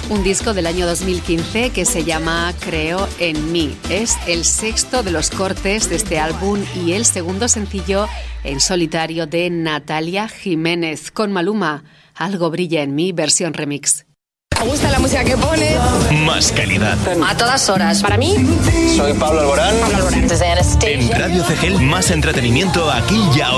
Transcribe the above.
un disco del año 2015 que se llama Creo en mí. Es el sexto de los cortes de este álbum y el segundo sencillo en solitario de Natalia Jiménez con Maluma. Algo brilla en mí, versión remix. Me gusta la música que pone. Más calidad. A todas horas. Para mí. Soy Pablo Alborán. Desde Anastasia. En Radio CGL, más entretenimiento aquí y ahora.